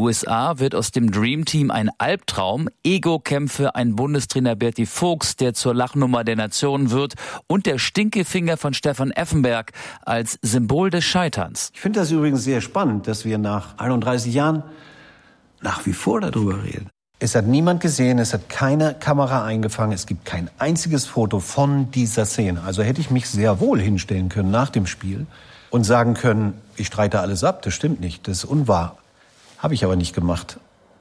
USA wird aus dem Dream Team ein Albtraum, Ego-Kämpfe, ein Bundestrainer Berti Vogts, der zur Lachnummer der Nation wird und der Stinkefinger von Stefan Effenberg als Symbol des Scheiterns. Ich finde das übrigens sehr spannend, dass wir nach 31 Jahren nach wie vor darüber reden. Es hat niemand gesehen, es hat keine Kamera eingefangen, es gibt kein einziges Foto von dieser Szene. Also hätte ich mich sehr wohl hinstellen können nach dem Spiel und sagen können, ich streite alles ab, das stimmt nicht, das ist unwahr. Habe ich aber nicht gemacht.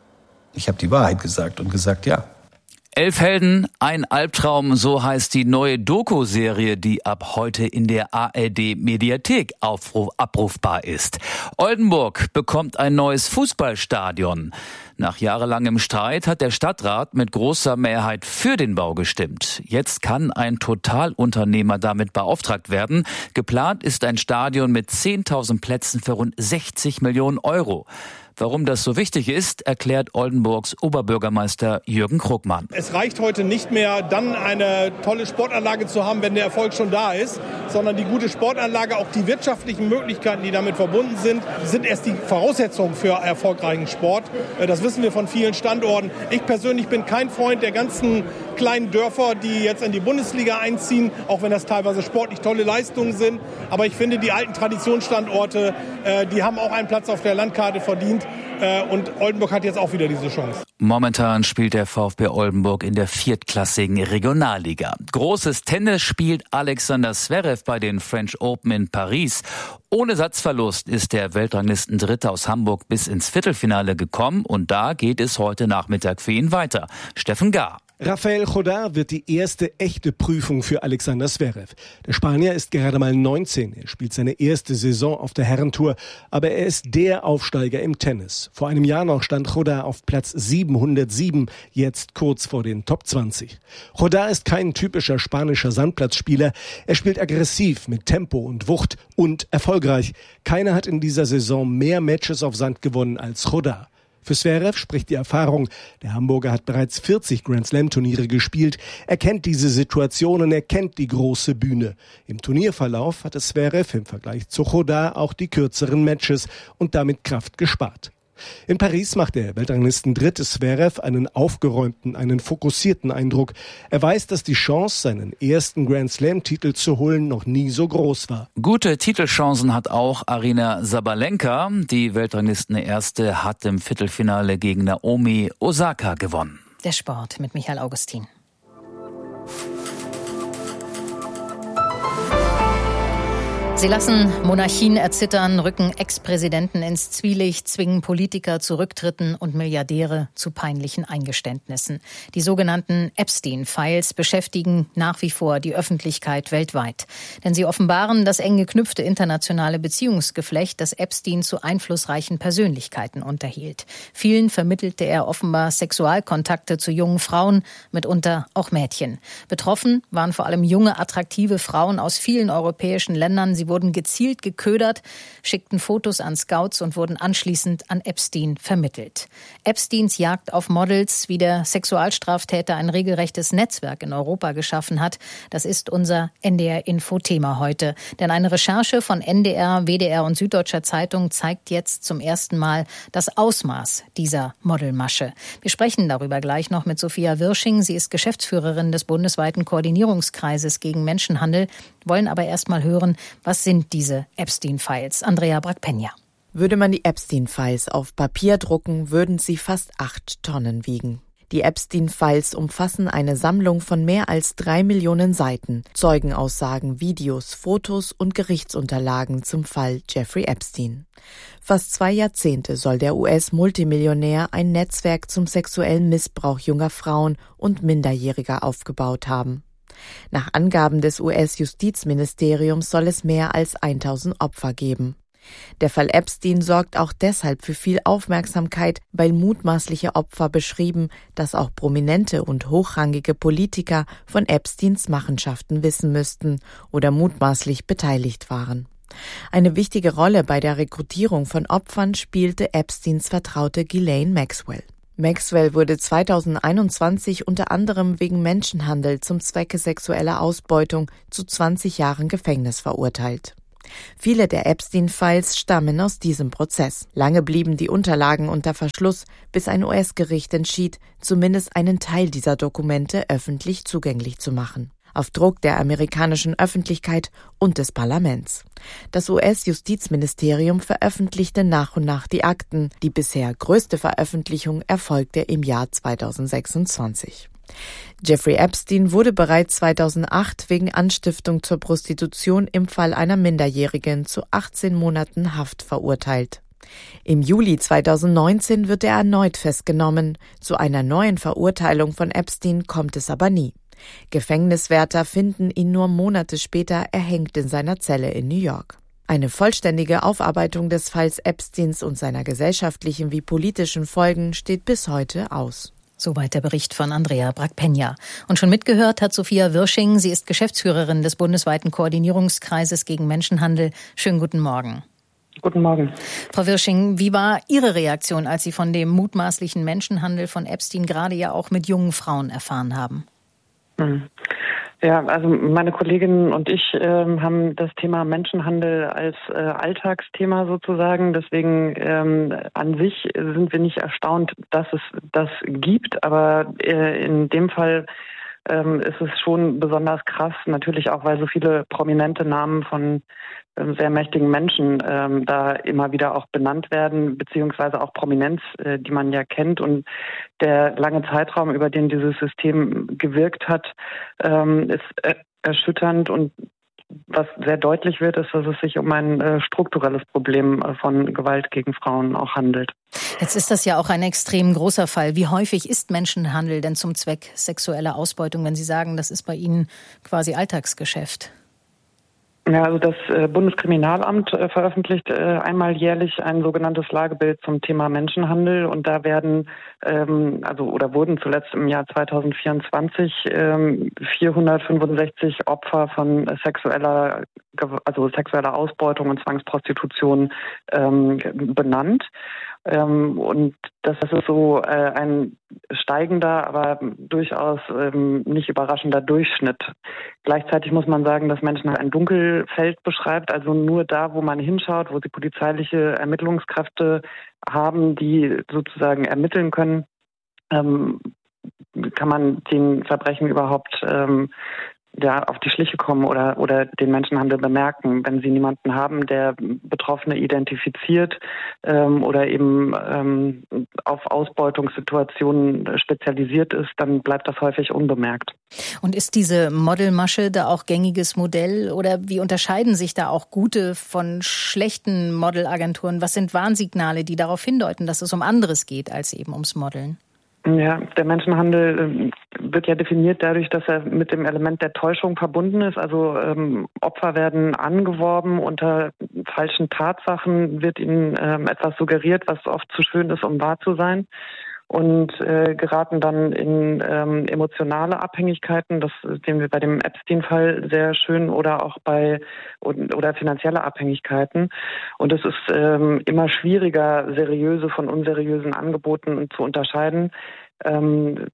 Ich habe die Wahrheit gesagt und gesagt, ja. 11 Helden, ein Albtraum, so heißt die neue Doku-Serie, die ab heute in der ARD-Mediathek abrufbar ist. Oldenburg bekommt ein neues Fußballstadion. Nach jahrelangem Streit hat der Stadtrat mit großer Mehrheit für den Bau gestimmt. Jetzt kann ein Totalunternehmer damit beauftragt werden. Geplant ist ein Stadion mit 10.000 Plätzen für rund 60 Millionen Euro. Warum das so wichtig ist, erklärt Oldenburgs Oberbürgermeister Jürgen Krugmann. Es reicht heute nicht mehr, dann eine tolle Sportanlage zu haben, wenn der Erfolg schon da ist, sondern die gute Sportanlage, auch die wirtschaftlichen Möglichkeiten, die damit verbunden sind erst die Voraussetzungen für erfolgreichen Sport. Das wissen wir von vielen Standorten. Ich persönlich bin kein Freund der ganzen kleinen Dörfer, die jetzt in die Bundesliga einziehen, auch wenn das teilweise sportlich tolle Leistungen sind. Aber ich finde, die alten Traditionsstandorte, die haben auch einen Platz auf der Landkarte verdient. Und Oldenburg hat jetzt auch wieder diese Chance. Momentan spielt der VfB Oldenburg in der viertklassigen Regionalliga. Großes Tennis spielt Alexander Zverev bei den French Open in Paris. Ohne Satzverlust ist der Weltranglistendritte aus Hamburg bis ins Viertelfinale gekommen. Und da geht es heute Nachmittag für ihn weiter. Steffen Gahr. Rafael Jodar wird die erste echte Prüfung für Alexander Zverev. Der Spanier ist gerade mal 19. Er spielt seine erste Saison auf der Herrentour. Aber er ist der Aufsteiger im Tennis. Vor einem Jahr noch stand Jodar auf Platz 707, jetzt kurz vor den Top 20. Jodar ist kein typischer spanischer Sandplatzspieler. Er spielt aggressiv mit Tempo und Wucht und erfolgreich. Keiner hat in dieser Saison mehr Matches auf Sand gewonnen als Jodar. Für Zverev spricht die Erfahrung. Der Hamburger hat bereits 40 Grand-Slam-Turniere gespielt. Er kennt diese Situationen, er kennt die große Bühne. Im Turnierverlauf hatte Zverev im Vergleich zu Jodar auch die kürzeren Matches und damit Kraft gespart. In Paris macht der Weltranglistendritte Zverev einen aufgeräumten, einen fokussierten Eindruck. Er weiß, dass die Chance, seinen ersten Grand-Slam-Titel zu holen, noch nie so groß war. Gute Titelchancen hat auch Aryna Sabalenka. Die Weltranglistenerste hat im Viertelfinale gegen Naomi Osaka gewonnen. Der Sport mit Michael Augustin. Sie lassen Monarchien erzittern, rücken Ex-Präsidenten ins Zwielicht, zwingen Politiker zu Rücktritten und Milliardäre zu peinlichen Eingeständnissen. Die sogenannten Epstein-Files beschäftigen nach wie vor die Öffentlichkeit weltweit. Denn sie offenbaren das eng geknüpfte internationale Beziehungsgeflecht, das Epstein zu einflussreichen Persönlichkeiten unterhielt. Vielen vermittelte er offenbar Sexualkontakte zu jungen Frauen, mitunter auch Mädchen. Betroffen waren vor allem junge, attraktive Frauen aus vielen europäischen Ländern. Sie wurden gezielt geködert, schickten Fotos an Scouts und wurden anschließend an Epstein vermittelt. Epsteins Jagd auf Models, wie der Sexualstraftäter ein regelrechtes Netzwerk in Europa geschaffen hat, das ist unser NDR-Info-Thema heute. Denn eine Recherche von NDR, WDR und Süddeutscher Zeitung zeigt jetzt zum ersten Mal das Ausmaß dieser Modelmasche. Wir sprechen darüber gleich noch mit Sophia Wirsching. Sie ist Geschäftsführerin des bundesweiten Koordinierungskreises gegen Menschenhandel, wollen aber erst mal hören, was sind diese Epstein-Files? Andrea Brackpenja. Würde man die Epstein-Files auf Papier drucken, würden sie fast 8 Tonnen wiegen. Die Epstein-Files umfassen eine Sammlung von mehr als 3 Millionen Seiten, Zeugenaussagen, Videos, Fotos und Gerichtsunterlagen zum Fall Jeffrey Epstein. Fast 2 Jahrzehnte soll der US-Multimillionär ein Netzwerk zum sexuellen Missbrauch junger Frauen und Minderjähriger aufgebaut haben. Nach Angaben des US-Justizministeriums soll es mehr als 1000 Opfer geben. Der Fall Epstein sorgt auch deshalb für viel Aufmerksamkeit, weil mutmaßliche Opfer beschrieben, dass auch prominente und hochrangige Politiker von Epsteins Machenschaften wissen müssten oder mutmaßlich beteiligt waren. Eine wichtige Rolle bei der Rekrutierung von Opfern spielte Epsteins Vertraute Ghislaine Maxwell. Maxwell wurde 2021 unter anderem wegen Menschenhandel zum Zwecke sexueller Ausbeutung zu 20 Jahren Gefängnis verurteilt. Viele der Epstein-Files stammen aus diesem Prozess. Lange blieben die Unterlagen unter Verschluss, bis ein US-Gericht entschied, zumindest einen Teil dieser Dokumente öffentlich zugänglich zu machen. Auf Druck der amerikanischen Öffentlichkeit und des Parlaments. Das US-Justizministerium veröffentlichte nach und nach die Akten. Die bisher größte Veröffentlichung erfolgte im Jahr 2026. Jeffrey Epstein wurde bereits 2008 wegen Anstiftung zur Prostitution im Fall einer Minderjährigen zu 18 Monaten Haft verurteilt. Im Juli 2019 wird er erneut festgenommen. Zu einer neuen Verurteilung von Epstein kommt es aber nie. Gefängniswärter finden ihn nur Monate später erhängt in seiner Zelle in New York. Eine vollständige Aufarbeitung des Falls Epsteins und seiner gesellschaftlichen wie politischen Folgen steht bis heute aus. Soweit der Bericht von Andrea Brack-Penja. Und schon mitgehört hat Sophia Wirsching. Sie ist Geschäftsführerin des bundesweiten Koordinierungskreises gegen Menschenhandel. Schönen guten Morgen. Guten Morgen. Frau Wirsching, wie war Ihre Reaktion, als Sie von dem mutmaßlichen Menschenhandel von Epstein gerade ja auch mit jungen Frauen erfahren haben? Ja, also meine Kolleginnen und ich haben das Thema Menschenhandel als Alltagsthema sozusagen. Deswegen an sich sind wir nicht erstaunt, dass es das gibt. Aber in dem Fall ist es schon besonders krass. Natürlich auch, weil so viele prominente Namen von sehr mächtigen Menschen da immer wieder auch benannt werden, beziehungsweise auch Prominenz, die man ja kennt. Und der lange Zeitraum, über den dieses System gewirkt hat, ist erschütternd. Und was sehr deutlich wird, ist, dass es sich um ein strukturelles Problem von Gewalt gegen Frauen auch handelt. Jetzt ist das ja auch ein extrem großer Fall. Wie häufig ist Menschenhandel denn zum Zweck sexueller Ausbeutung, wenn Sie sagen, das ist bei Ihnen quasi Alltagsgeschäft? Ja, also das Bundeskriminalamt veröffentlicht einmal jährlich ein sogenanntes Lagebild zum Thema Menschenhandel und da werden wurden zuletzt im Jahr 2024 465 Opfer von sexueller Ausbeutung und Zwangsprostitution benannt. Und das ist so ein steigender, aber durchaus nicht überraschender Durchschnitt. Gleichzeitig muss man sagen, dass Menschenhandel ein Dunkelfeld beschreibt, also nur da, wo man hinschaut, wo sie polizeiliche Ermittlungskräfte haben, die sozusagen ermitteln können, kann man den Verbrechen überhaupt auf die Schliche kommen oder den Menschenhandel bemerken. Wenn sie niemanden haben, der Betroffene identifiziert oder eben auf Ausbeutungssituationen spezialisiert ist, dann bleibt das häufig unbemerkt. Und ist diese Modelmasche da auch gängiges Modell oder wie unterscheiden sich da auch gute von schlechten Modelagenturen? Was sind Warnsignale, die darauf hindeuten, dass es um anderes geht als eben ums Modeln? Ja, der Menschenhandel wird ja definiert dadurch, dass er mit dem Element der Täuschung verbunden ist. Also Opfer werden angeworben, unter falschen Tatsachen wird ihnen etwas suggeriert, was oft zu schön ist, um wahr zu sein. Und geraten dann in emotionale Abhängigkeiten, das sehen wir bei dem Epstein-Fall sehr schön, oder auch oder finanzielle Abhängigkeiten. Und es ist immer schwieriger, seriöse von unseriösen Angeboten zu unterscheiden. Weil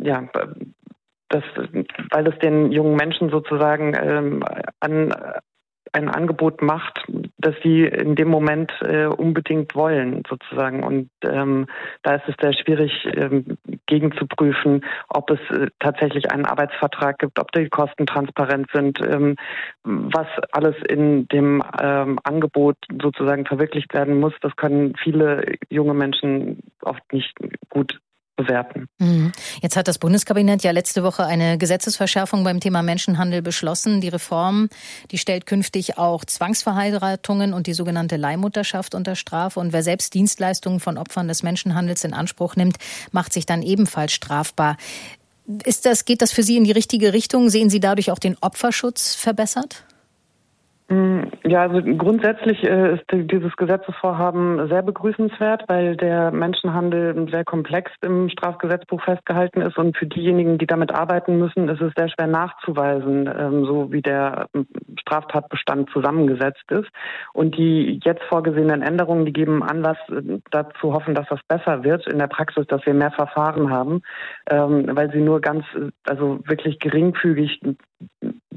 es den jungen Menschen sozusagen ein Angebot macht, das sie in dem Moment unbedingt wollen, sozusagen. Und da ist es sehr schwierig, gegenzuprüfen, ob es tatsächlich einen Arbeitsvertrag gibt, ob die Kosten transparent sind, was alles in dem Angebot sozusagen verwirklicht werden muss. Das können viele junge Menschen oft nicht gut bewerten. Jetzt hat das Bundeskabinett ja letzte Woche eine Gesetzesverschärfung beim Thema Menschenhandel beschlossen. Die Reform, die stellt künftig auch Zwangsverheiratungen und die sogenannte Leihmutterschaft unter Strafe. Und wer selbst Dienstleistungen von Opfern des Menschenhandels in Anspruch nimmt, macht sich dann ebenfalls strafbar. Geht das für Sie in die richtige Richtung? Sehen Sie dadurch auch den Opferschutz verbessert? Ja, also grundsätzlich ist dieses Gesetzesvorhaben sehr begrüßenswert, weil der Menschenhandel sehr komplex im Strafgesetzbuch festgehalten ist und für diejenigen, die damit arbeiten müssen, ist es sehr schwer nachzuweisen, so wie der Straftatbestand zusammengesetzt ist. Und die jetzt vorgesehenen Änderungen, die geben Anlass dazu hoffen, dass das besser wird in der Praxis, dass wir mehr Verfahren haben, weil sie nur wirklich geringfügig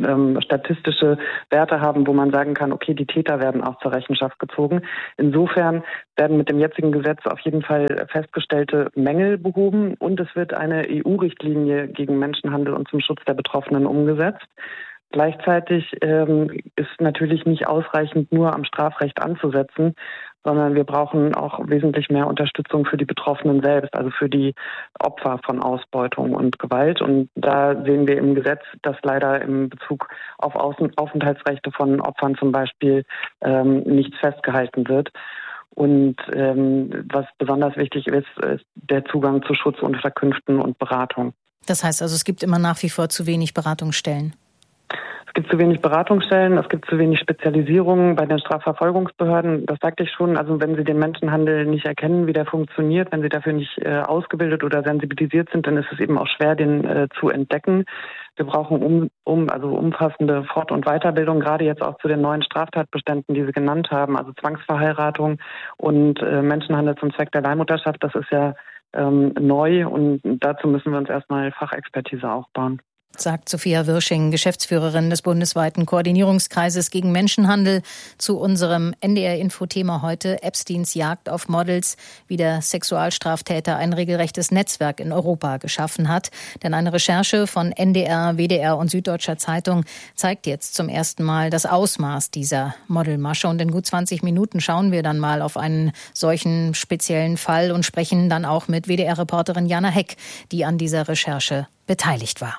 statistische Werte haben, wo man sagen kann, okay, die Täter werden auch zur Rechenschaft gezogen. Insofern werden mit dem jetzigen Gesetz auf jeden Fall festgestellte Mängel behoben und es wird eine EU-Richtlinie gegen Menschenhandel und zum Schutz der Betroffenen umgesetzt. Gleichzeitig ist natürlich nicht ausreichend, nur am Strafrecht anzusetzen, sondern wir brauchen auch wesentlich mehr Unterstützung für die Betroffenen selbst, also für die Opfer von Ausbeutung und Gewalt. Und da sehen wir im Gesetz, dass leider im Bezug auf Aufenthaltsrechte von Opfern zum Beispiel nichts festgehalten wird. Und was besonders wichtig ist der Zugang zu Schutzunterkünften und Beratung. Das heißt also, es gibt immer nach wie vor zu wenig Beratungsstellen. Es gibt zu wenig Beratungsstellen, es gibt zu wenig Spezialisierungen bei den Strafverfolgungsbehörden. Das sagte ich schon. Also wenn sie den Menschenhandel nicht erkennen, wie der funktioniert, wenn sie dafür nicht ausgebildet oder sensibilisiert sind, dann ist es eben auch schwer, den zu entdecken. Wir brauchen umfassende Fort- und Weiterbildung, gerade jetzt auch zu den neuen Straftatbeständen, die Sie genannt haben, also Zwangsverheiratung und Menschenhandel zum Zweck der Leihmutterschaft. Das ist ja neu und dazu müssen wir uns erstmal Fachexpertise aufbauen. Sagt Sophia Wirsching, Geschäftsführerin des bundesweiten Koordinierungskreises gegen Menschenhandel, zu unserem NDR-Info-Thema heute: Epsteins Jagd auf Models, wie der Sexualstraftäter ein regelrechtes Netzwerk in Europa geschaffen hat. Denn eine Recherche von NDR, WDR und Süddeutscher Zeitung zeigt jetzt zum ersten Mal das Ausmaß dieser Modelmasche. Und in gut 20 Minuten schauen wir dann mal auf einen solchen speziellen Fall und sprechen dann auch mit WDR-Reporterin Jana Heck, die an dieser Recherche beteiligt war.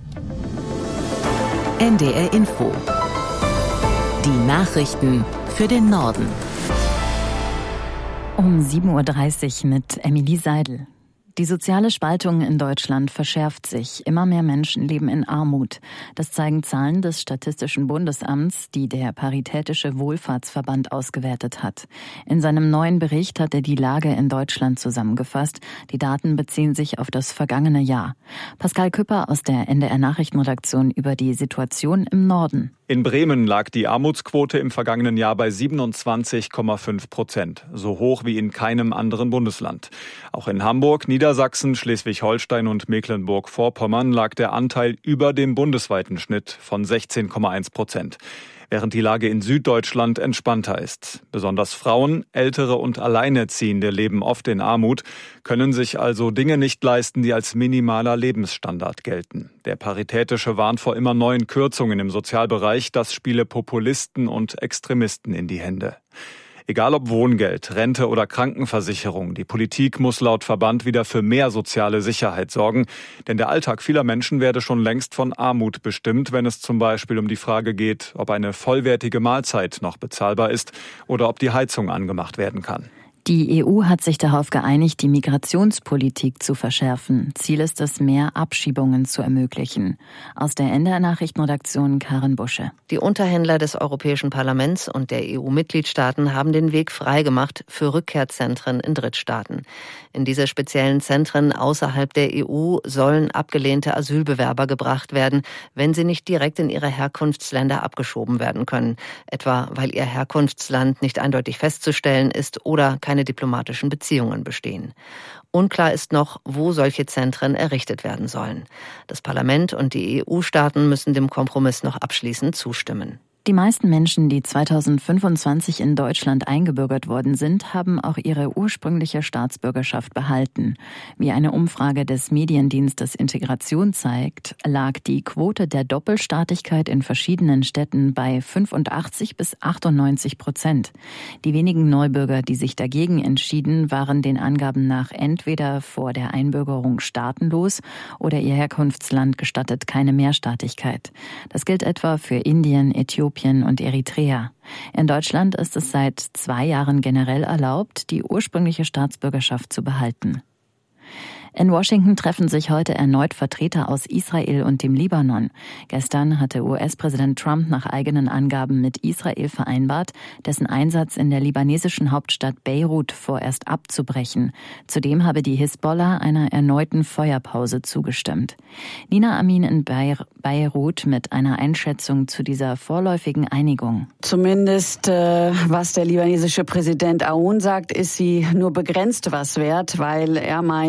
NDR Info. Die Nachrichten für den Norden. Um 7.30 Uhr mit Emilie Seidel. Die soziale Spaltung in Deutschland verschärft sich. Immer mehr Menschen leben in Armut. Das zeigen Zahlen des Statistischen Bundesamts, die der Paritätische Wohlfahrtsverband ausgewertet hat. In seinem neuen Bericht hat er die Lage in Deutschland zusammengefasst. Die Daten beziehen sich auf das vergangene Jahr. Pascal Küpper aus der NDR-Nachrichtenredaktion über die Situation im Norden. In Bremen lag die Armutsquote im vergangenen Jahr bei 27,5%, so hoch wie in keinem anderen Bundesland. Auch in Hamburg, Niedersachsen, Schleswig-Holstein und Mecklenburg-Vorpommern lag der Anteil über dem bundesweiten Schnitt von 16,1%. Während die Lage in Süddeutschland entspannter ist. Besonders Frauen, Ältere und Alleinerziehende leben oft in Armut, können sich also Dinge nicht leisten, die als minimaler Lebensstandard gelten. Der Paritätische warnt vor immer neuen Kürzungen im Sozialbereich, das spiele Populisten und Extremisten in die Hände. Egal ob Wohngeld, Rente oder Krankenversicherung, die Politik muss laut Verband wieder für mehr soziale Sicherheit sorgen. Denn der Alltag vieler Menschen werde schon längst von Armut bestimmt, wenn es zum Beispiel um die Frage geht, ob eine vollwertige Mahlzeit noch bezahlbar ist oder ob die Heizung angemacht werden kann. Die EU hat sich darauf geeinigt, die Migrationspolitik zu verschärfen. Ziel ist es, mehr Abschiebungen zu ermöglichen. Aus der NDR-Nachrichtenredaktion Karin Busche. Die Unterhändler des Europäischen Parlaments und der EU-Mitgliedstaaten haben den Weg freigemacht für Rückkehrzentren in Drittstaaten. In diese speziellen Zentren außerhalb der EU sollen abgelehnte Asylbewerber gebracht werden, wenn sie nicht direkt in ihre Herkunftsländer abgeschoben werden können. Etwa, weil ihr Herkunftsland nicht eindeutig festzustellen ist oder keine diplomatischen Beziehungen bestehen. Unklar ist noch, wo solche Zentren errichtet werden sollen. Das Parlament und die EU-Staaten müssen dem Kompromiss noch abschließend zustimmen. Die meisten Menschen, die 2025 in Deutschland eingebürgert worden sind, haben auch ihre ursprüngliche Staatsbürgerschaft behalten. Wie eine Umfrage des Mediendienstes Integration zeigt, lag die Quote der Doppelstaatigkeit in verschiedenen Städten bei 85-98%. Die wenigen Neubürger, die sich dagegen entschieden, waren den Angaben nach entweder vor der Einbürgerung staatenlos oder ihr Herkunftsland gestattet keine Mehrstaatigkeit. Das gilt etwa für Indien, Äthiopien und Eritrea. In Deutschland ist es seit 2 Jahren generell erlaubt, die ursprüngliche Staatsbürgerschaft zu behalten. In Washington treffen sich heute erneut Vertreter aus Israel und dem Libanon. Gestern hatte US-Präsident Trump nach eigenen Angaben mit Israel vereinbart, dessen Einsatz in der libanesischen Hauptstadt Beirut vorerst abzubrechen. Zudem habe die Hisbollah einer erneuten Feuerpause zugestimmt. Nina Amin in Beirut mit einer Einschätzung zu dieser vorläufigen Einigung. Zumindest was der libanesische Präsident Aoun sagt, ist sie nur begrenzt was wert, weil er meint,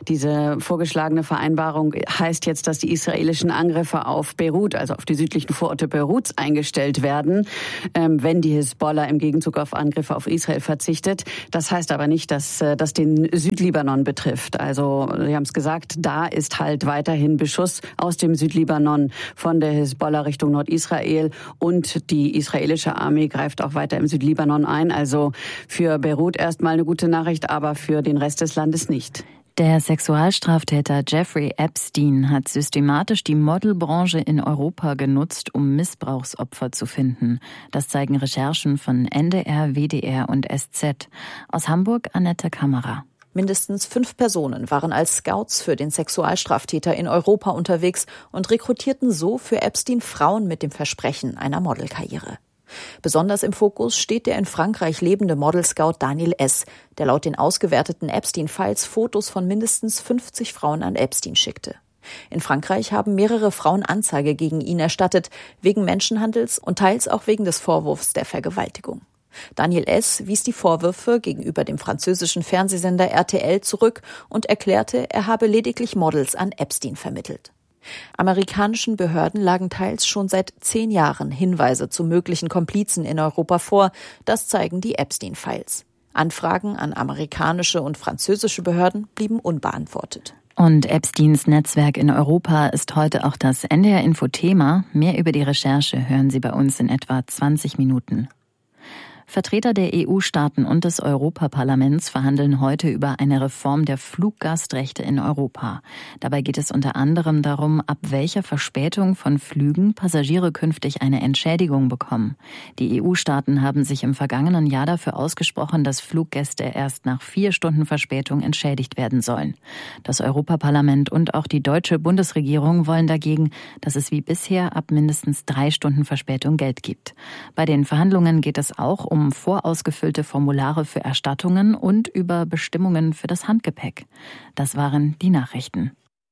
Diese vorgeschlagene Vereinbarung heißt jetzt, dass die israelischen Angriffe auf Beirut, also auf die südlichen Vororte Beiruts, eingestellt werden, wenn die Hisbollah im Gegenzug auf Angriffe auf Israel verzichtet. Das heißt aber nicht, dass das den Südlibanon betrifft. Also Sie haben es gesagt, da ist halt weiterhin Beschuss aus dem Südlibanon von der Hisbollah Richtung Nordisrael und die israelische Armee greift auch weiter im Südlibanon ein. Also für Beirut erstmal eine gute Nachricht, aber für den Rest des Landes nicht. Der Sexualstraftäter Jeffrey Epstein hat systematisch die Modelbranche in Europa genutzt, um Missbrauchsopfer zu finden. Das zeigen Recherchen von NDR, WDR und SZ. Aus Hamburg Annette Kammerer. Mindestens 5 Personen waren als Scouts für den Sexualstraftäter in Europa unterwegs und rekrutierten so für Epstein Frauen mit dem Versprechen einer Modelkarriere. Besonders im Fokus steht der in Frankreich lebende Model-Scout Daniel S., der laut den ausgewerteten Epstein-Files Fotos von mindestens 50 Frauen an Epstein schickte. In Frankreich haben mehrere Frauen Anzeige gegen ihn erstattet, wegen Menschenhandels und teils auch wegen des Vorwurfs der Vergewaltigung. Daniel S. wies die Vorwürfe gegenüber dem französischen Fernsehsender RTL zurück und erklärte, er habe lediglich Models an Epstein vermittelt. Amerikanischen Behörden lagen teils schon seit 10 Jahren Hinweise zu möglichen Komplizen in Europa vor. Das zeigen die Epstein-Files. Anfragen an amerikanische und französische Behörden blieben unbeantwortet. Und Epsteins Netzwerk in Europa ist heute auch das NDR-Info-Thema. Mehr über die Recherche hören Sie bei uns in etwa 20 Minuten. Vertreter der EU-Staaten und des Europaparlaments verhandeln heute über eine Reform der Fluggastrechte in Europa. Dabei geht es unter anderem darum, ab welcher Verspätung von Flügen Passagiere künftig eine Entschädigung bekommen. Die EU-Staaten haben sich im vergangenen Jahr dafür ausgesprochen, dass Fluggäste erst nach 4 Stunden Verspätung entschädigt werden sollen. Das Europaparlament und auch die deutsche Bundesregierung wollen dagegen, dass es wie bisher ab mindestens 3 Stunden Verspätung Geld gibt. Bei den Verhandlungen geht es auch um vorausgefüllte Formulare für Erstattungen und über Bestimmungen für das Handgepäck. Das waren die Nachrichten.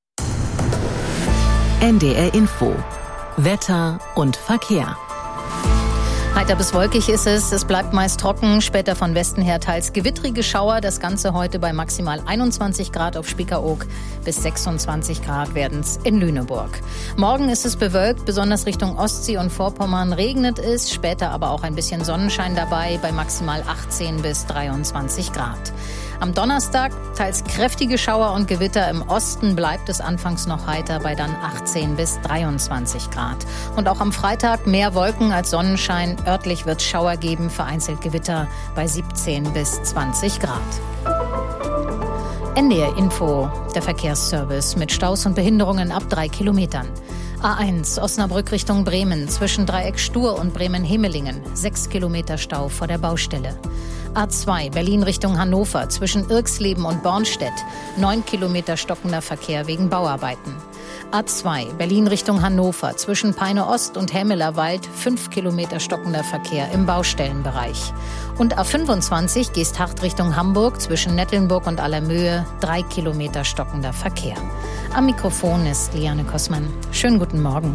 NDR Info. Wetter und Verkehr. Heiter bis wolkig ist es. Es bleibt meist trocken. Später von Westen her teils gewittrige Schauer. Das Ganze heute bei maximal 21 Grad auf Spiekeroog. Bis 26 Grad werden es in Lüneburg. Morgen ist es bewölkt. Besonders Richtung Ostsee und Vorpommern regnet es. Später aber auch ein bisschen Sonnenschein dabei bei maximal 18 bis 23 Grad. Am Donnerstag teils kräftige Schauer und Gewitter. Im Osten bleibt es anfangs noch heiter bei dann 18 bis 23 Grad. Und auch am Freitag mehr Wolken als Sonnenschein. Örtlich wird es Schauer geben, vereinzelt Gewitter bei 17 bis 20 Grad. NDR Info, der Verkehrsservice mit Staus und Behinderungen ab 3 Kilometern. A1 Osnabrück Richtung Bremen zwischen Dreieck Stur und Bremen-Hemelingen. 6 Kilometer Stau vor der Baustelle. A2 Berlin Richtung Hannover zwischen Irxleben und Bornstedt. 9 Kilometer stockender Verkehr wegen Bauarbeiten. A2 Berlin Richtung Hannover zwischen Peine Ost und Hämelerwald. 5 Kilometer stockender Verkehr im Baustellenbereich. Und A25 Geesthacht Richtung Hamburg zwischen Nettelnburg und Allermöhe. 3 Kilometer stockender Verkehr. Am Mikrofon ist Liane Kossmann. Schönen guten Morgen.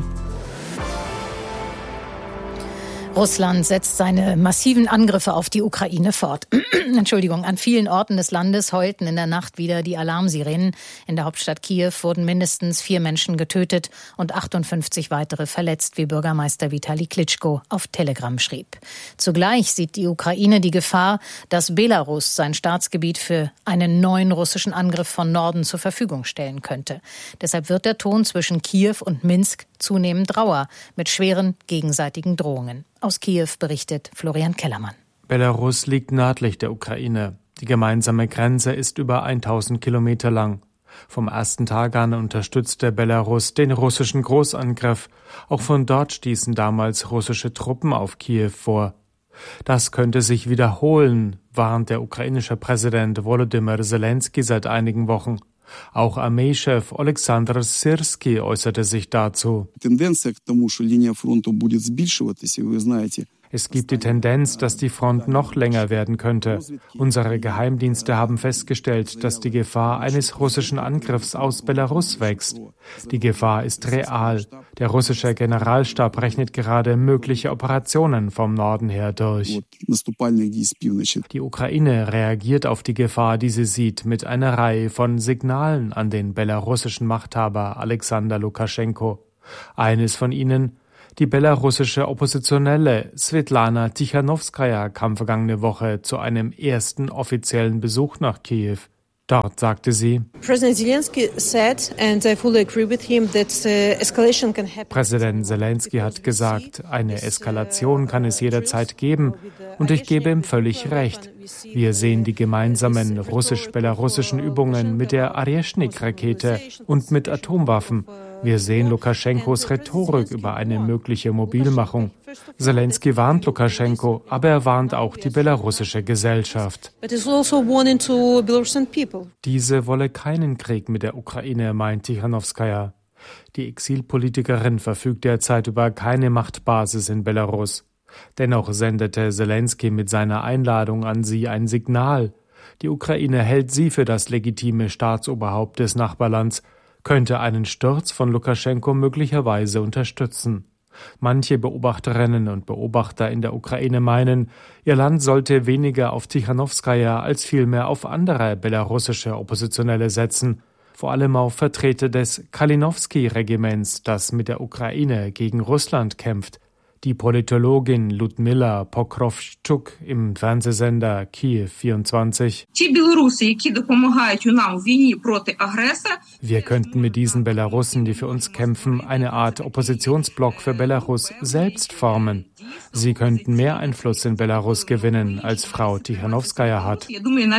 Russland setzt seine massiven Angriffe auf die Ukraine fort. Entschuldigung, an vielen Orten des Landes heulten in der Nacht wieder die Alarmsirenen. In der Hauptstadt Kiew wurden mindestens 4 Menschen getötet und 58 weitere verletzt, wie Bürgermeister Vitali Klitschko auf Telegram schrieb. Zugleich sieht die Ukraine die Gefahr, dass Belarus sein Staatsgebiet für einen neuen russischen Angriff von Norden zur Verfügung stellen könnte. Deshalb wird der Ton zwischen Kiew und Minsk zunehmend rauer, mit schweren gegenseitigen Drohungen. Aus Kiew berichtet Florian Kellermann. Belarus liegt nördlich der Ukraine. Die gemeinsame Grenze ist über 1000 Kilometer lang. Vom ersten Tag an unterstützte Belarus den russischen Großangriff. Auch von dort stießen damals russische Truppen auf Kiew vor. Das könnte sich wiederholen, warnt der ukrainische Präsident Volodymyr Zelensky seit einigen Wochen. Auch Armeechef Oleksandr Syrski äußerte sich dazu. Es gibt die Tendenz, dass die Front noch länger werden könnte. Unsere Geheimdienste haben festgestellt, dass die Gefahr eines russischen Angriffs aus Belarus wächst. Die Gefahr ist real. Der russische Generalstab rechnet gerade mögliche Operationen vom Norden her durch. Die Ukraine reagiert auf die Gefahr, die sie sieht, mit einer Reihe von Signalen an den belarussischen Machthaber Alexander Lukaschenko. Eines von ihnen: Die belarussische Oppositionelle Svetlana Tichanowskaja kam vergangene Woche zu einem ersten offiziellen Besuch nach Kiew. Dort sagte sie: Präsident Zelensky hat gesagt, eine Eskalation kann es jederzeit geben, und ich gebe ihm völlig recht. Wir sehen die gemeinsamen russisch-belarussischen Übungen mit der Aryeshnik-Rakete und mit Atomwaffen. Wir sehen Lukaschenkos Rhetorik über eine mögliche Mobilmachung. Zelensky warnt Lukaschenko, aber er warnt auch die belarussische Gesellschaft. Diese wolle keinen Krieg mit der Ukraine, meint Tichanowskaja. Die Exilpolitikerin verfügt derzeit über keine Machtbasis in Belarus. Dennoch sendete Zelensky mit seiner Einladung an sie ein Signal. Die Ukraine hält sie für das legitime Staatsoberhaupt des Nachbarlands, könnte einen Sturz von Lukaschenko möglicherweise unterstützen. Manche Beobachterinnen und Beobachter in der Ukraine meinen, ihr Land sollte weniger auf Tichanowskaja als vielmehr auf andere belarussische Oppositionelle setzen, vor allem auf Vertreter des Kalinowski-Regiments, das mit der Ukraine gegen Russland kämpft. Die Politologin Ludmila Pokrovtschuk im Fernsehsender Kiew 24. Wir könnten mit diesen Belarussen, die für uns kämpfen, eine Art Oppositionsblock für Belarus selbst formen. Sie könnten mehr Einfluss in Belarus gewinnen, als Frau Tichanowskaja hat.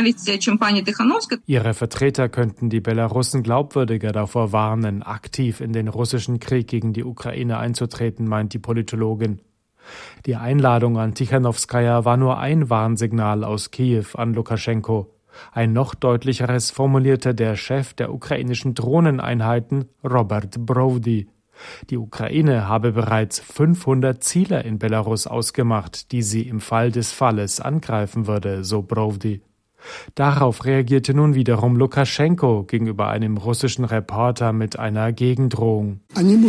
Ihre Vertreter könnten die Belarussen glaubwürdiger davor warnen, aktiv in den russischen Krieg gegen die Ukraine einzutreten, meint die Politologin. Die Einladung an Tichanowskaja war nur ein Warnsignal aus Kiew an Lukaschenko. Ein noch deutlicheres formulierte der Chef der ukrainischen Drohneneinheiten, Robert Brody. Die Ukraine habe bereits 500 Ziele in Belarus ausgemacht, die sie im Fall des Falles angreifen würde, so Brody. Darauf reagierte nun wiederum Lukaschenko gegenüber einem russischen Reporter mit einer Gegendrohung.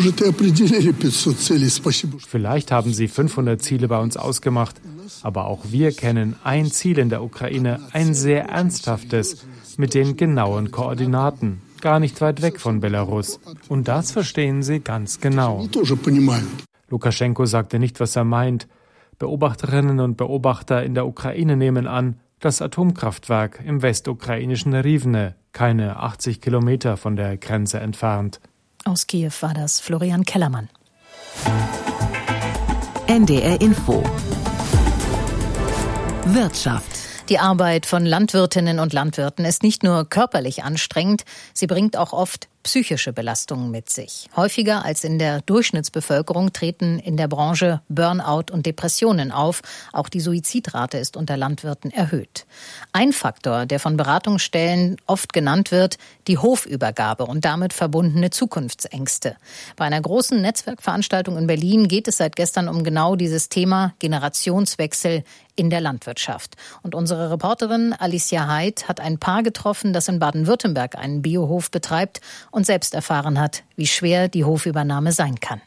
Vielleicht haben sie 500 Ziele bei uns ausgemacht, aber auch wir kennen ein Ziel in der Ukraine, ein sehr ernsthaftes, mit den genauen Koordinaten, gar nicht weit weg von Belarus. Und das verstehen sie ganz genau. Lukaschenko sagte nicht, was er meint. Beobachterinnen und Beobachter in der Ukraine nehmen an, das Atomkraftwerk im westukrainischen Rivne, keine 80 Kilometer von der Grenze entfernt. Aus Kiew war das Florian Kellermann. NDR Info. Wirtschaft. Die Arbeit von Landwirtinnen und Landwirten ist nicht nur körperlich anstrengend, sie bringt auch oft psychische Belastungen mit sich. Häufiger als in der Durchschnittsbevölkerung treten in der Branche Burnout und Depressionen auf. Auch die Suizidrate ist unter Landwirten erhöht. Ein Faktor, der von Beratungsstellen oft genannt wird, die Hofübergabe und damit verbundene Zukunftsängste. Bei einer großen Netzwerkveranstaltung in Berlin geht es seit gestern um genau dieses Thema Generationswechsel in der Landwirtschaft. Und unsere Reporterin Alicia Heid hat ein Paar getroffen, das in Baden-Württemberg einen Biohof betreibt und selbst erfahren hat, wie schwer die Hofübernahme sein kann.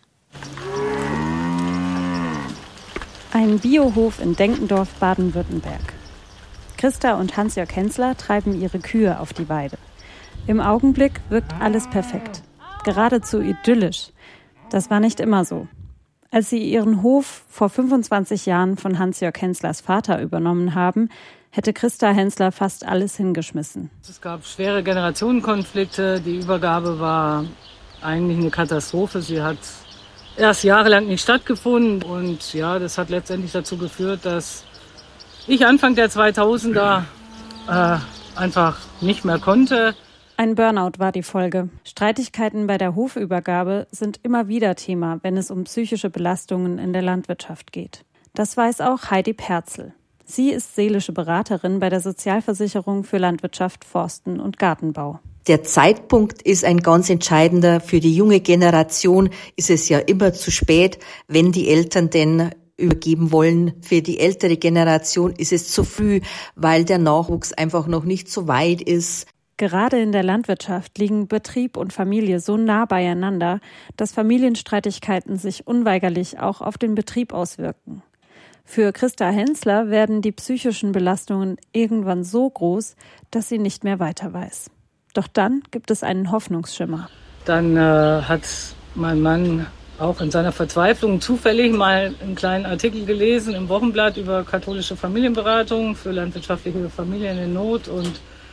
Ein Biohof in Denkendorf, Baden-Württemberg. Christa und Hans-Jörg Hensler treiben ihre Kühe auf die Weide. Im Augenblick wirkt alles perfekt, geradezu idyllisch. Das war nicht immer so. Als sie ihren Hof vor 25 Jahren von Hans-Jörg Henslers Vater übernommen haben, hätte Christa Hensler fast alles hingeschmissen. Es gab schwere Generationenkonflikte. Die Übergabe war eigentlich eine Katastrophe. Sie hat erst jahrelang nicht stattgefunden. Und ja, das hat letztendlich dazu geführt, dass ich Anfang der 2000er einfach nicht mehr konnte. Ein Burnout war die Folge. Streitigkeiten bei der Hofübergabe sind immer wieder Thema, wenn es um psychische Belastungen in der Landwirtschaft geht. Das weiß auch Heidi Perzel. Sie ist seelische Beraterin bei der Sozialversicherung für Landwirtschaft, Forsten und Gartenbau. Der Zeitpunkt ist ein ganz entscheidender. Für die junge Generation ist es ja immer zu spät, wenn die Eltern denn übergeben wollen. Für die ältere Generation ist es zu früh, weil der Nachwuchs einfach noch nicht so weit ist. Gerade in der Landwirtschaft liegen Betrieb und Familie so nah beieinander, dass Familienstreitigkeiten sich unweigerlich auch auf den Betrieb auswirken. Für Christa Hensler werden die psychischen Belastungen irgendwann so groß, dass sie nicht mehr weiter weiß. Doch dann gibt es einen Hoffnungsschimmer. Dann hat mein Mann auch in seiner Verzweiflung zufällig mal einen kleinen Artikel gelesen im Wochenblatt über katholische Familienberatung für landwirtschaftliche Familien in Not und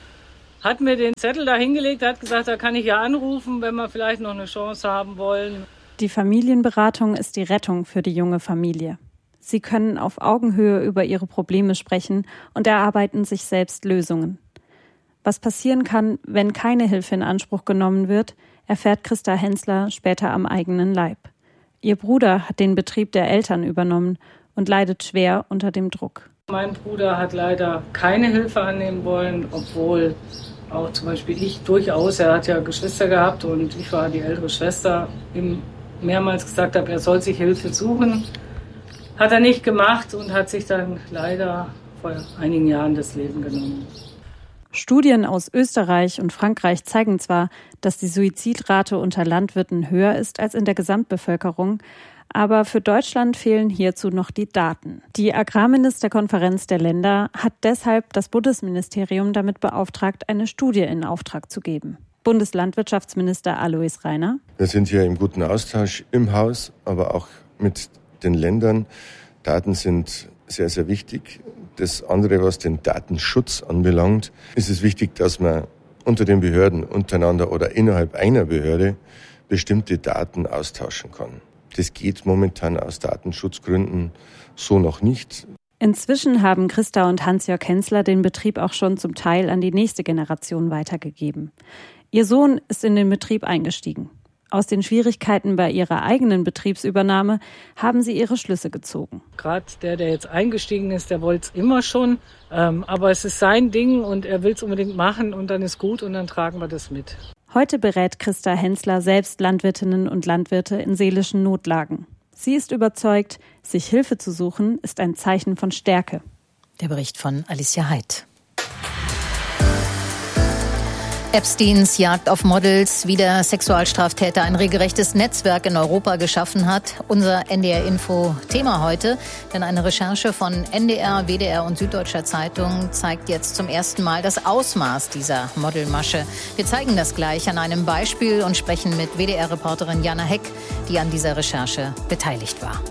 hat mir den Zettel da hingelegt, hat gesagt, da kann ich ja anrufen, wenn wir vielleicht noch eine Chance haben wollen. Die Familienberatung ist die Rettung für die junge Familie. Sie können auf Augenhöhe über ihre Probleme sprechen und erarbeiten sich selbst Lösungen. Was passieren kann, wenn keine Hilfe in Anspruch genommen wird, erfährt Christa Hensler später am eigenen Leib. Ihr Bruder hat den Betrieb der Eltern übernommen und leidet schwer unter dem Druck. Mein Bruder hat leider keine Hilfe annehmen wollen, obwohl auch zum Beispiel ich durchaus, er hat ja Geschwister gehabt und ich war die ältere Schwester, ihm mehrmals gesagt habe, er soll sich Hilfe suchen. Hat er nicht gemacht und hat sich dann leider vor einigen Jahren das Leben genommen. Studien aus Österreich und Frankreich zeigen zwar, dass die Suizidrate unter Landwirten höher ist als in der Gesamtbevölkerung, aber für Deutschland fehlen hierzu noch die Daten. Die Agrarministerkonferenz der Länder hat deshalb das Bundesministerium damit beauftragt, eine Studie in Auftrag zu geben. Bundeslandwirtschaftsminister Alois Rainer. Wir sind hier im guten Austausch im Haus, aber auch mit den Ländern. Daten sind sehr, sehr wichtig. Das andere, was den Datenschutz anbelangt, ist es wichtig, dass man unter den Behörden untereinander oder innerhalb einer Behörde bestimmte Daten austauschen kann. Das geht momentan aus Datenschutzgründen so noch nicht. Inzwischen haben Christa und Hans-Jörg Hensler den Betrieb auch schon zum Teil an die nächste Generation weitergegeben. Ihr Sohn ist in den Betrieb eingestiegen. Aus den Schwierigkeiten bei ihrer eigenen Betriebsübernahme haben sie ihre Schlüsse gezogen. Gerade der jetzt eingestiegen ist, der wollte es immer schon. Aber es ist sein Ding und er will es unbedingt machen und dann ist gut und dann tragen wir das mit. Heute berät Christa Hensler selbst Landwirtinnen und Landwirte in seelischen Notlagen. Sie ist überzeugt, sich Hilfe zu suchen, ist ein Zeichen von Stärke. Der Bericht von Alicia Heid. Epsteins Jagd auf Models, wie der Sexualstraftäter ein regelrechtes Netzwerk in Europa geschaffen hat. Unser NDR-Info-Thema heute. Denn eine Recherche von NDR, WDR und Süddeutscher Zeitung zeigt jetzt zum ersten Mal das Ausmaß dieser Modelmasche. Wir zeigen das gleich an einem Beispiel und sprechen mit WDR-Reporterin Jana Heck, die an dieser Recherche beteiligt war.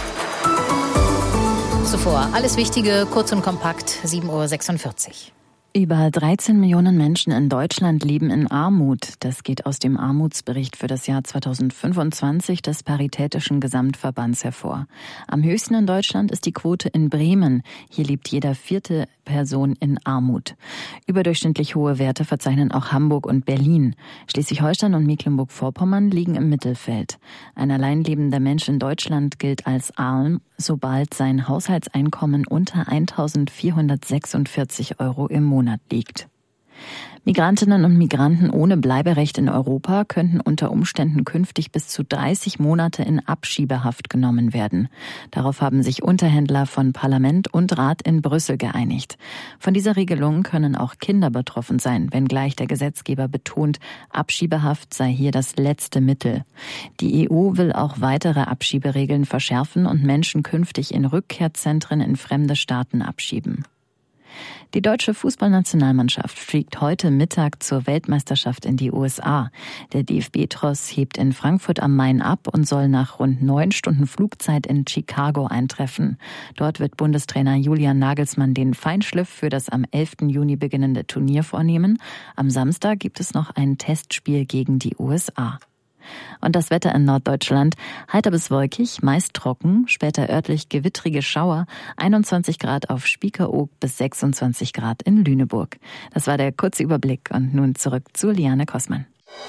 Zuvor alles Wichtige, kurz und kompakt, 7:46 Uhr. Über 13 Millionen Menschen in Deutschland leben in Armut. Das geht aus dem Armutsbericht für das Jahr 2025 des Paritätischen Gesamtverbands hervor. Am höchsten in Deutschland ist die Quote in Bremen. Hier lebt jeder vierte Person in Armut. Überdurchschnittlich hohe Werte verzeichnen auch Hamburg und Berlin. Schleswig-Holstein und Mecklenburg-Vorpommern liegen im Mittelfeld. Ein allein lebender Mensch in Deutschland gilt als arm, sobald sein Haushaltseinkommen unter 1.446 € im Monat liegt. Migrantinnen und Migranten ohne Bleiberecht in Europa könnten unter Umständen künftig bis zu 30 Monate in Abschiebehaft genommen werden. Darauf haben sich Unterhändler von Parlament und Rat in Brüssel geeinigt. Von dieser Regelung können auch Kinder betroffen sein, wenngleich der Gesetzgeber betont, Abschiebehaft sei hier das letzte Mittel. Die EU will auch weitere Abschieberegeln verschärfen und Menschen künftig in Rückkehrzentren in fremde Staaten abschieben. Die deutsche Fußballnationalmannschaft fliegt heute Mittag zur Weltmeisterschaft in die USA. Der DFB-Tross hebt in Frankfurt am Main ab und soll nach rund 9 Stunden Flugzeit in Chicago eintreffen. Dort wird Bundestrainer Julian Nagelsmann den Feinschliff für das am 11. Juni beginnende Turnier vornehmen. Am Samstag gibt es noch ein Testspiel gegen die USA. Und das Wetter in Norddeutschland: heiter bis wolkig, meist trocken, später örtlich gewittrige Schauer, 21 Grad auf Spiekeroog bis 26 Grad in Lüneburg. Das war der kurze Überblick und nun zurück zu Liane Kossmann.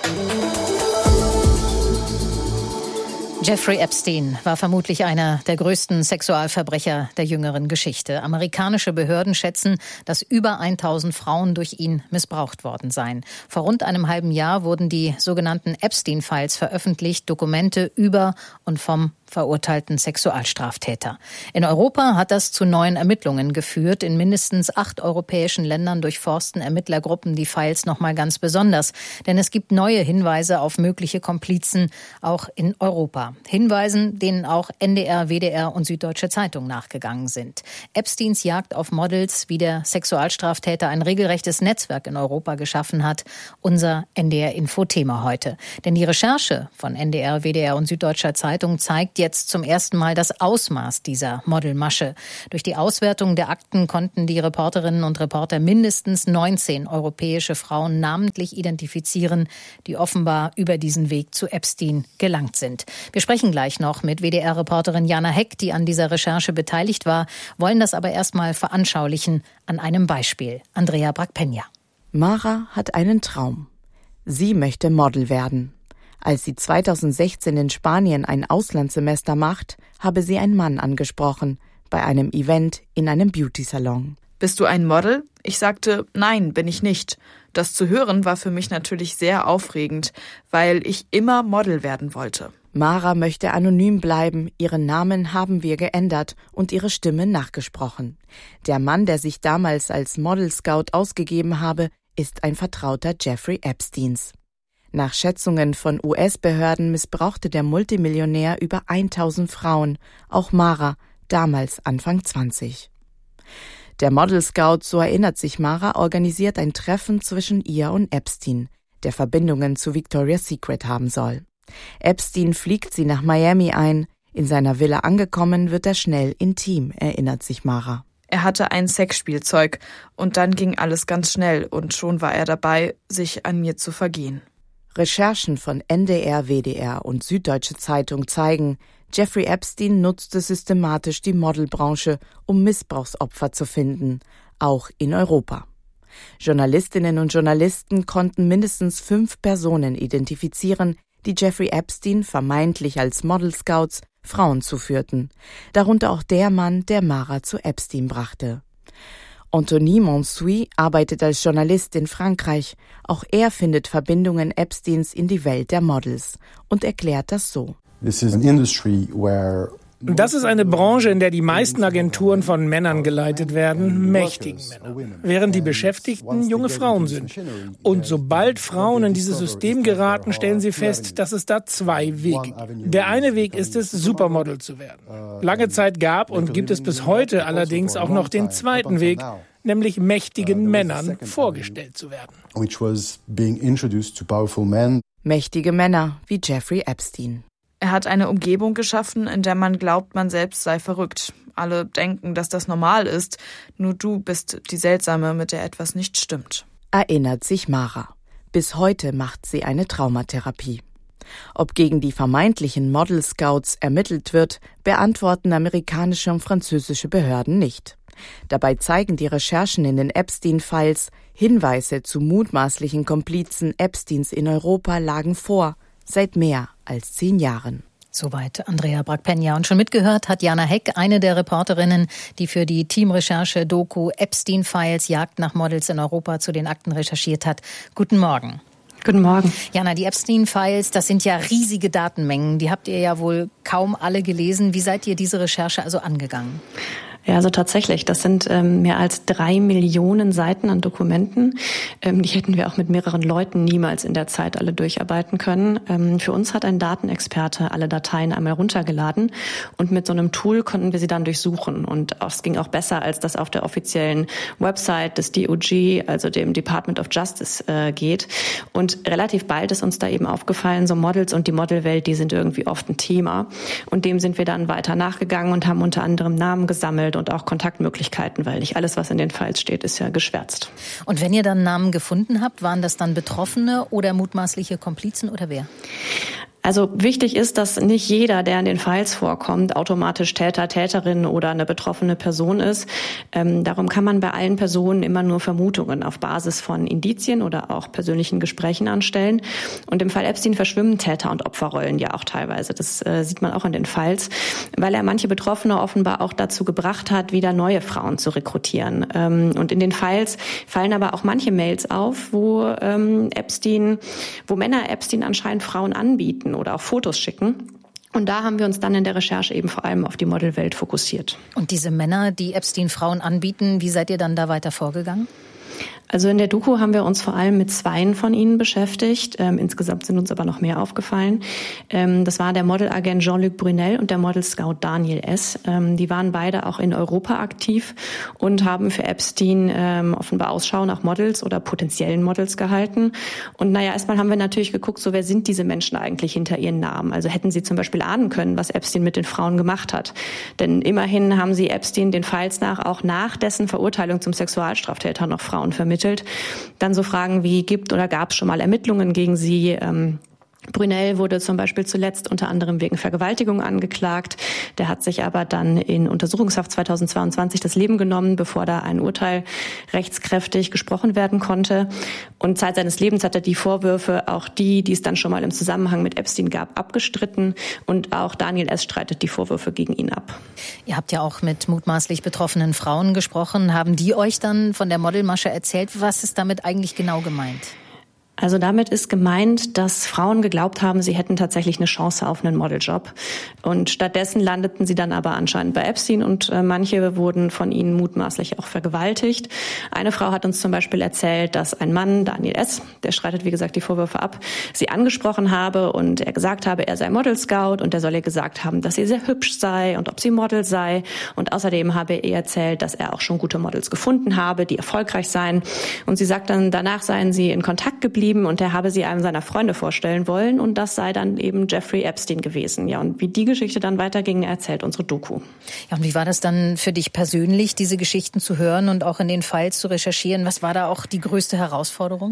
Jeffrey Epstein war vermutlich einer der größten Sexualverbrecher der jüngeren Geschichte. Amerikanische Behörden schätzen, dass über 1000 Frauen durch ihn missbraucht worden seien. Vor rund einem halben Jahr wurden die sogenannten Epstein-Files veröffentlicht, Dokumente über und vom verurteilten Sexualstraftäter. In Europa hat das zu neuen Ermittlungen geführt. In mindestens 8 europäischen Ländern durchforsten Ermittlergruppen die Files nochmal ganz besonders. Denn es gibt neue Hinweise auf mögliche Komplizen, auch in Europa. Hinweisen, denen auch NDR, WDR und Süddeutsche Zeitung nachgegangen sind. Epsteins Jagd auf Models, wie der Sexualstraftäter ein regelrechtes Netzwerk in Europa geschaffen hat. Unser NDR-Info-Thema heute. Denn die Recherche von NDR, WDR und Süddeutscher Zeitung zeigt jetzt zum ersten Mal das Ausmaß dieser Modelmasche. Durch die Auswertung der Akten konnten die Reporterinnen und Reporter mindestens 19 europäische Frauen namentlich identifizieren, die offenbar über diesen Weg zu Epstein gelangt sind. Wir sprechen gleich noch mit WDR-Reporterin Jana Heck, die an dieser Recherche beteiligt war, wollen das aber erstmal veranschaulichen an einem Beispiel. Andrea Brackpenja. Mara hat einen Traum. Sie möchte Model werden. Als sie 2016 in Spanien ein Auslandssemester macht, habe sie einen Mann angesprochen, bei einem Event in einem Beauty-Salon. Bist du ein Model? Ich sagte, nein, bin ich nicht. Das zu hören war für mich natürlich sehr aufregend, weil ich immer Model werden wollte. Mara möchte anonym bleiben, ihren Namen haben wir geändert und ihre Stimme nachgesprochen. Der Mann, der sich damals als Model Scout ausgegeben habe, ist ein Vertrauter Jeffrey Epsteins. Nach Schätzungen von US-Behörden missbrauchte der Multimillionär über 1000 Frauen, auch Mara, damals Anfang 20. Der Model Scout, so erinnert sich Mara, organisiert ein Treffen zwischen ihr und Epstein, der Verbindungen zu Victoria's Secret haben soll. Epstein fliegt sie nach Miami ein. In seiner Villa angekommen, wird er schnell intim, erinnert sich Mara. Er hatte ein Sexspielzeug und dann ging alles ganz schnell und schon war er dabei, sich an mir zu vergehen. Recherchen von NDR, WDR und Süddeutsche Zeitung zeigen, Jeffrey Epstein nutzte systematisch die Modelbranche, um Missbrauchsopfer zu finden, auch in Europa. Journalistinnen und Journalisten konnten mindestens 5 Personen identifizieren, die Jeffrey Epstein vermeintlich als Model Scouts Frauen zuführten, darunter auch der Mann, der Mara zu Epstein brachte. Anthony Monsuy arbeitet als Journalist in Frankreich. Auch er findet Verbindungen Epsteins in die Welt der Models und erklärt das so. Das ist eine Branche, in der die meisten Agenturen von Männern geleitet werden, mächtigen Männern, während die Beschäftigten junge Frauen sind. Und sobald Frauen in dieses System geraten, stellen sie fest, dass es da 2 Wege gibt. Der eine Weg ist es, Supermodel zu werden. Lange Zeit gab und gibt es bis heute allerdings auch noch den zweiten Weg, nämlich mächtigen Männern vorgestellt zu werden. Mächtige Männer wie Jeffrey Epstein. Er hat eine Umgebung geschaffen, in der man glaubt, man selbst sei verrückt. Alle denken, dass das normal ist. Nur du bist die Seltsame, mit der etwas nicht stimmt. Erinnert sich Mara. Bis heute macht sie eine Traumatherapie. Ob gegen die vermeintlichen Model Scouts ermittelt wird, beantworten amerikanische und französische Behörden nicht. Dabei zeigen die Recherchen in den Epstein-Files, Hinweise zu mutmaßlichen Komplizen Epsteins in Europa lagen vor, seit mehr als 10 Jahren. Soweit Andrea Brackpenja. Und schon mitgehört hat Jana Heck, eine der Reporterinnen, die für die Teamrecherche-Doku Epstein-Files Jagd nach Models in Europa zu den Akten recherchiert hat. Guten Morgen. Guten Morgen. Jana, die Epstein-Files, das sind ja riesige Datenmengen. Die habt ihr ja wohl kaum alle gelesen. Wie seid ihr diese Recherche also angegangen? Ja, also tatsächlich, das sind mehr als 3 Millionen Seiten an Dokumenten. Die hätten wir auch mit mehreren Leuten niemals in der Zeit alle durcharbeiten können. Für uns hat ein Datenexperte alle Dateien einmal runtergeladen und mit so einem Tool konnten wir sie dann durchsuchen. Und es ging auch besser, als das auf der offiziellen Website des DOJ, also dem Department of Justice, geht. Und relativ bald ist uns da eben aufgefallen, so Models und die Modelwelt, die sind irgendwie oft ein Thema. Und dem sind wir dann weiter nachgegangen und haben unter anderem Namen gesammelt und auch Kontaktmöglichkeiten, weil nicht alles, was in den Files steht, ist ja geschwärzt. Und wenn ihr dann Namen gefunden habt, waren das dann Betroffene oder mutmaßliche Komplizen oder wer? Also wichtig ist, dass nicht jeder, der in den Files vorkommt, automatisch Täter, Täterin oder eine betroffene Person ist. Darum kann man bei allen Personen immer nur Vermutungen auf Basis von Indizien oder auch persönlichen Gesprächen anstellen. Und im Fall Epstein verschwimmen Täter- und Opferrollen ja auch teilweise. Das sieht man auch in den Files, weil er manche Betroffene offenbar auch dazu gebracht hat, wieder neue Frauen zu rekrutieren. Und in den Files fallen aber auch manche Mails auf, wo Männer Epstein anscheinend Frauen anbieten oder auch Fotos schicken. Und da haben wir uns dann in der Recherche eben vor allem auf die Modelwelt fokussiert. Und diese Männer, die Epstein Frauen anbieten, wie seid ihr dann da weiter vorgegangen? Also in der Doku haben wir uns vor allem mit 2 von ihnen beschäftigt. Insgesamt sind uns aber noch mehr aufgefallen. Das war der Modelagent Jean-Luc Brunel und der Model-Scout Daniel S. Die waren beide auch in Europa aktiv und haben für Epstein offenbar Ausschau nach Models oder potenziellen Models gehalten. Und erstmal haben wir natürlich geguckt, so wer sind diese Menschen eigentlich hinter ihren Namen? Also hätten sie zum Beispiel ahnen können, was Epstein mit den Frauen gemacht hat. Denn immerhin haben sie Epstein den Files nach auch nach dessen Verurteilung zum Sexualstraftäter noch Frauen vermittelt. Dann so Fragen wie, gibt oder gab es schon mal Ermittlungen gegen sie? Brunel wurde zum Beispiel zuletzt unter anderem wegen Vergewaltigung angeklagt. Der hat sich aber dann in Untersuchungshaft 2022 das Leben genommen, bevor da ein Urteil rechtskräftig gesprochen werden konnte. Und Zeit seines Lebens hat er die Vorwürfe, auch die es dann schon mal im Zusammenhang mit Epstein gab, abgestritten. Und auch Daniel S. streitet die Vorwürfe gegen ihn ab. Ihr habt ja auch mit mutmaßlich betroffenen Frauen gesprochen. Haben die euch dann von der Modelmasche erzählt? Was ist damit eigentlich genau gemeint? Also damit ist gemeint, dass Frauen geglaubt haben, sie hätten tatsächlich eine Chance auf einen Modeljob. Und stattdessen landeten sie dann aber anscheinend bei Epstein und manche wurden von ihnen mutmaßlich auch vergewaltigt. Eine Frau hat uns zum Beispiel erzählt, dass ein Mann, Daniel S., der streitet wie gesagt die Vorwürfe ab, sie angesprochen habe und er gesagt habe, er sei Model-Scout und er soll ihr gesagt haben, dass sie sehr hübsch sei und ob sie Model sei. Und außerdem habe er erzählt, dass er auch schon gute Models gefunden habe, die erfolgreich seien. Und sie sagt dann, danach seien sie in Kontakt geblieben und er habe sie einem seiner Freunde vorstellen wollen und das sei dann eben Jeffrey Epstein gewesen. Ja, und wie die Geschichte dann weiterging, erzählt unsere Doku. Ja, und wie war das dann für dich persönlich, diese Geschichten zu hören und auch in den Files zu recherchieren? Was war da auch die größte Herausforderung?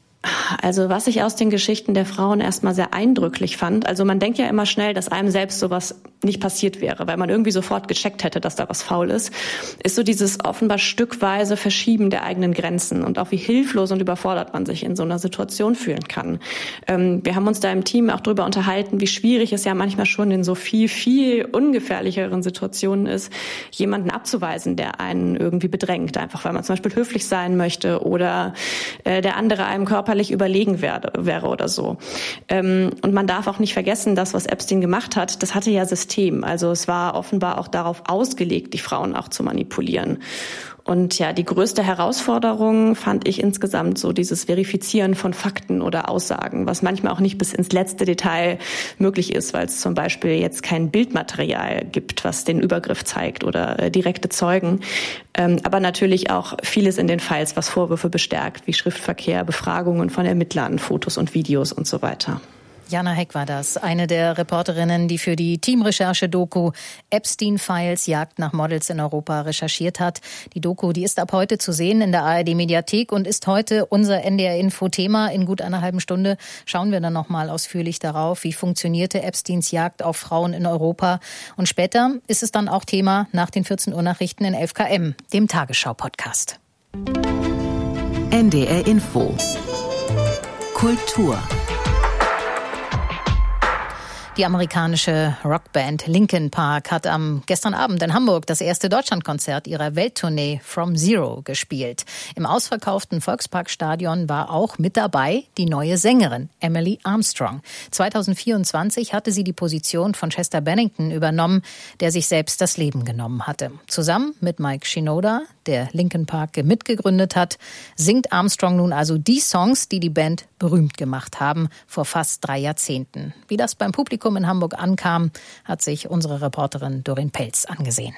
Also was ich aus den Geschichten der Frauen erstmal sehr eindrücklich fand, also man denkt ja immer schnell, dass einem selbst sowas nicht passiert wäre, weil man irgendwie sofort gecheckt hätte, dass da was faul ist so dieses offenbar stückweise Verschieben der eigenen Grenzen und auch wie hilflos und überfordert man sich in so einer Situation fühlen kann. Wir haben uns da im Team auch darüber unterhalten, wie schwierig es ja manchmal schon in so viel ungefährlicheren Situationen ist, jemanden abzuweisen, der einen irgendwie bedrängt, einfach weil man zum Beispiel höflich sein möchte oder der andere einem körperlich überlegen wäre oder so. Und man darf auch nicht vergessen, das, was Epstein gemacht hat, das hatte ja System. Also es war offenbar auch darauf ausgelegt, die Frauen auch zu manipulieren. Und ja, die größte Herausforderung fand ich insgesamt so dieses Verifizieren von Fakten oder Aussagen, was manchmal auch nicht bis ins letzte Detail möglich ist, weil es zum Beispiel jetzt kein Bildmaterial gibt, was den Übergriff zeigt oder direkte Zeugen. Aber natürlich auch vieles in den Files, was Vorwürfe bestärkt, wie Schriftverkehr, Befragungen von Ermittlern, Fotos und Videos und so weiter. Jana Heck war das, eine der Reporterinnen, die für die Teamrecherche-Doku Epstein-Files Jagd nach Models in Europa recherchiert hat. Die Doku, die ist ab heute zu sehen in der ARD-Mediathek und ist heute unser NDR-Info-Thema. In gut einer halben Stunde schauen wir dann nochmal ausführlich darauf, wie funktionierte Epsteins Jagd auf Frauen in Europa. Und später ist es dann auch Thema nach den 14 Uhr Nachrichten in 11 km, dem Tagesschau-Podcast. NDR Info. Kultur. Die amerikanische Rockband Linkin Park hat gestern Abend in Hamburg das erste Deutschlandkonzert ihrer Welttournee From Zero gespielt. Im ausverkauften Volksparkstadion war auch mit dabei die neue Sängerin Emily Armstrong. 2024 hatte sie die Position von Chester Bennington übernommen, der sich selbst das Leben genommen hatte. Zusammen mit Mike Shinoda, der Linkin Park mitgegründet hat, singt Armstrong nun also die Songs, die die Band berühmt gemacht haben, vor fast 3 Jahrzehnten. Wie das beim Publikum in Hamburg ankam, hat sich unsere Reporterin Doreen Pelz angesehen.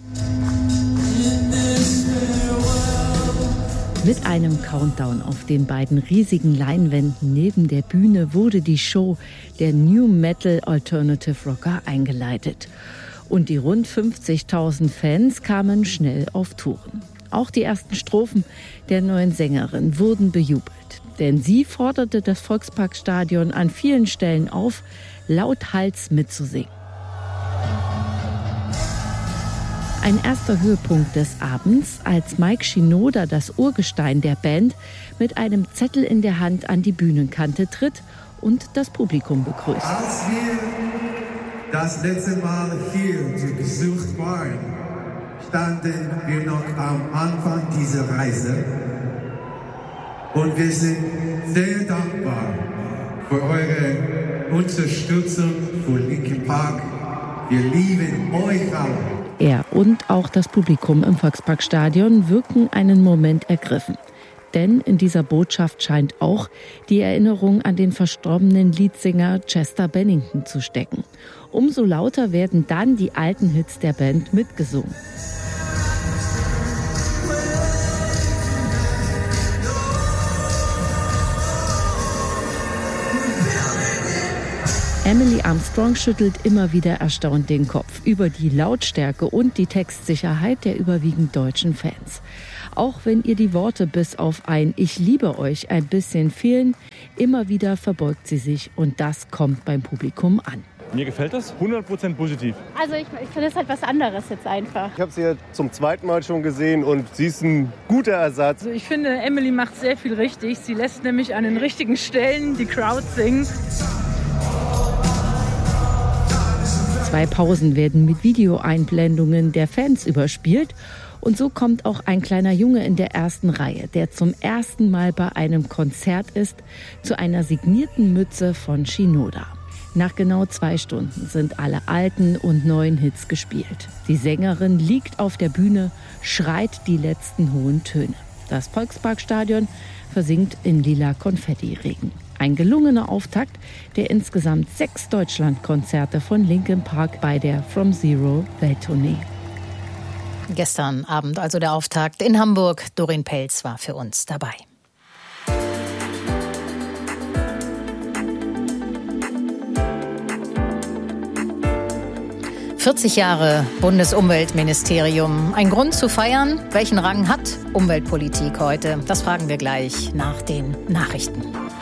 Mit einem Countdown auf den beiden riesigen Leinwänden neben der Bühne wurde die Show der New Metal Alternative Rocker eingeleitet. Und die rund 50.000 Fans kamen schnell auf Touren. Auch die ersten Strophen der neuen Sängerin wurden bejubelt. Denn sie forderte das Volksparkstadion an vielen Stellen auf, lauthals mitzusingen. Ein erster Höhepunkt des Abends, als Mike Shinoda, das Urgestein der Band, mit einem Zettel in der Hand an die Bühnenkante tritt und das Publikum begrüßt. Als wir das letzte Mal hier zu Besuch waren, standen wir noch am Anfang dieser Reise. Und wir sind sehr dankbar für eure Unterstützung für Linkin Park. Wir lieben euch alle. Er und auch das Publikum im Volksparkstadion wirken einen Moment ergriffen. Denn in dieser Botschaft scheint auch die Erinnerung an den verstorbenen Leadsänger Chester Bennington zu stecken. Umso lauter werden dann die alten Hits der Band mitgesungen. Emily Armstrong schüttelt immer wieder erstaunt den Kopf über die Lautstärke und die Textsicherheit der überwiegend deutschen Fans. Auch wenn ihr die Worte bis auf ein »Ich liebe euch« ein bisschen fehlen, immer wieder verbeugt sie sich und das kommt beim Publikum an. Mir gefällt das 100% positiv. Also ich finde es halt was anderes jetzt einfach. Ich habe sie ja zum zweiten Mal schon gesehen und sie ist ein guter Ersatz. Also ich finde, Emily macht sehr viel richtig. Sie lässt nämlich an den richtigen Stellen die Crowd singen. 2 Pausen werden mit Videoeinblendungen der Fans überspielt. Und so kommt auch ein kleiner Junge in der ersten Reihe, der zum ersten Mal bei einem Konzert ist, zu einer signierten Mütze von Shinoda. Nach genau 2 Stunden sind alle alten und neuen Hits gespielt. Die Sängerin liegt auf der Bühne, schreit die letzten hohen Töne. Das Volksparkstadion versinkt in lila Konfettiregen. Ein gelungener Auftakt der insgesamt 6 Deutschlandkonzerte von Linkin Park bei der From Zero Welttournee. Gestern Abend also der Auftakt in Hamburg. Doreen Pelz war für uns dabei. »40 Jahre Bundesumweltministerium. Ein Grund zu feiern? Welchen Rang hat Umweltpolitik heute? Das fragen wir gleich nach den Nachrichten.